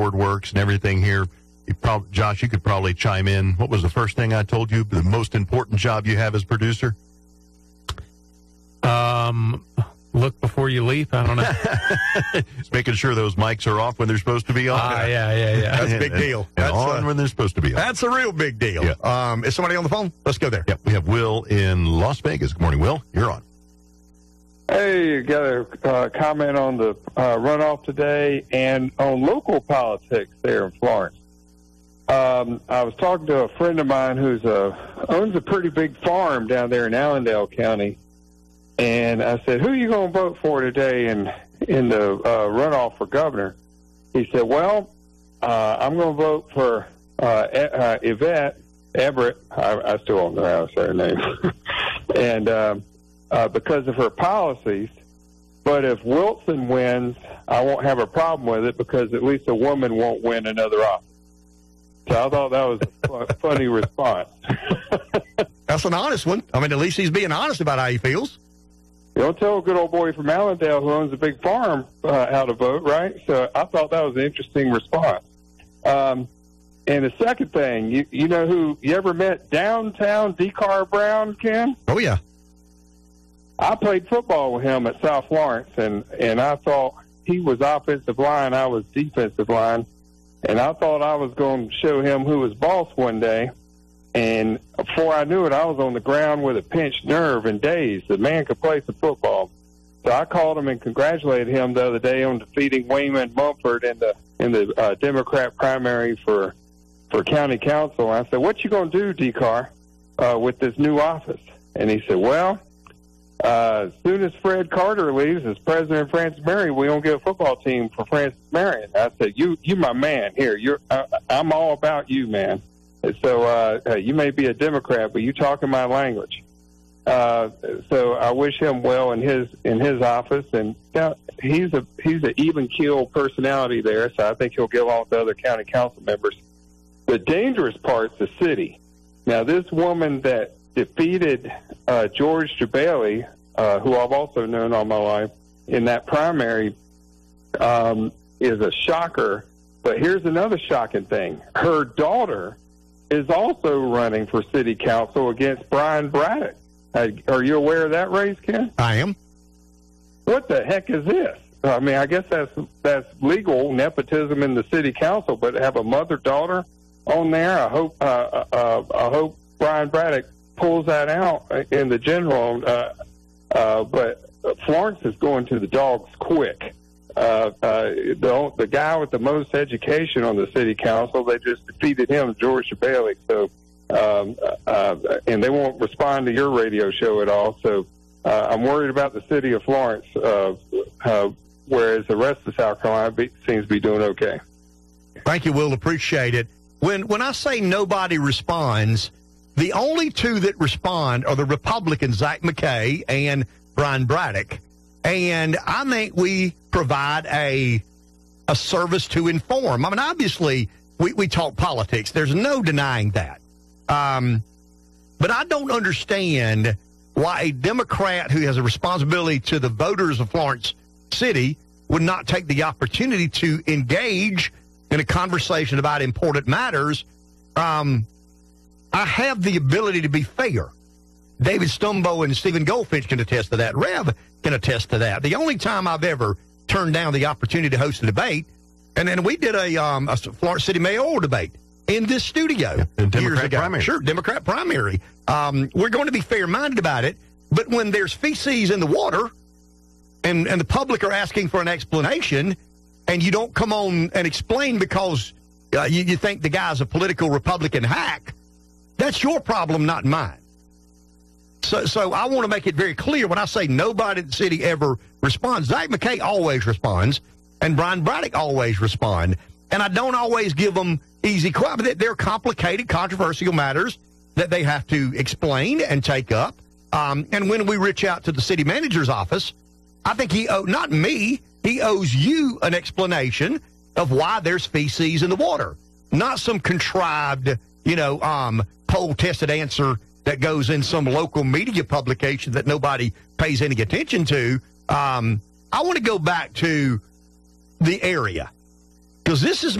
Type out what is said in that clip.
board works and everything here. Josh, you could probably chime in. What was the first thing I told you? The most important job you have as producer? Look before you leap. I don't know. It's making sure those mics are off when they're supposed to be on. Yeah. That's a big deal. That's on when they're supposed to be on. That's a real big deal. Yeah. Is somebody on the phone? Let's go there. Yep, we have Will in Las Vegas. Good morning, Will. You're on. Hey, got a comment on the runoff today and on local politics there in Florence. I was talking to a friend of mine who's owns a pretty big farm down there in Allendale County, and I said, "Who are you going to vote for today in the runoff for governor?" He said, "Well, I'm going to vote for Yvette Everett." I still don't know how to say her name, and because of her policies. But if Wilson wins, I won't have a problem with it because at least a woman won't win another office. So I thought that was a funny response. That's an honest one. I mean, at least he's being honest about how he feels. You don't tell a good old boy from Allendale who owns a big farm how to vote, right? So I thought that was an interesting response. And the second thing, you know who, you ever met downtown Decar Brown, Ken? Oh, yeah. I played football with him at South Florence, and I thought he was offensive line, I was defensive line, and I thought I was going to show him who was boss one day, and before I knew it, I was on the ground with a pinched nerve and dazed. The man could play some football. So I called him and congratulated him the other day on defeating Wayman Mumford in the Democrat primary for county council. And I said, "What you going to do, Decar, with this new office?" And he said, "Well, as soon as Fred Carter leaves as president of Francis Marion, we don't get a football team for Francis Marion." I said, "You my man here. I'm all about you, man. So you may be a Democrat, but you talking my language." So I wish him well in his office, and he's an even keel personality there. So I think he'll get along with the other county council members. The dangerous part's the city. Now, this woman that defeated George Jabali, who I've also known all my life, in that primary, is a shocker. But here's another shocking thing. Her daughter is also running for city council against Brian Braddock. Are you aware of that race, Ken? I am. What the heck is this? I mean, I guess that's legal nepotism in the city council, but to have a mother-daughter on there, I hope Brian Braddock pulls that out in the general. But Florence is going to the dogs quick. The guy with the most education on the city council, they just defeated him, George Jabali. So, and they won't respond to your radio show at all. So, I'm worried about the city of Florence, whereas the rest of South Carolina seems to be doing okay. Thank you, Will. Appreciate it. When I say nobody responds, the only two that respond are the Republicans, Zach McKay and Brian Braddock. And I think we provide a service to inform. I mean, obviously, we talk politics. There's no denying that. But I don't understand why a Democrat who has a responsibility to the voters of Florence City would not take the opportunity to engage in a conversation about important matters. I have the ability to be fair. David Stumbo and Stephen Goldfinch can attest to that. Rev can attest to that. The only time I've ever turned down the opportunity to host a debate, and then we did a Florence City mayoral debate in this studio years ago. Primary. Sure, Democrat primary. We're going to be fair-minded about it, but when there's feces in the water and the public are asking for an explanation, and you don't come on and explain because you think the guy's a political Republican hack, that's your problem, not mine. So I want to make it very clear when I say nobody in the city ever responds. Zach McKay always responds, and Brian Braddock always respond. And I don't always give them easy questions. They're complicated, controversial matters that they have to explain and take up. And when we reach out to the city manager's office, I think not me, he owes you an explanation of why there's feces in the water, not some contrived, poll-tested answer that goes in some local media publication that nobody pays any attention to. I want to go back to the area, because this is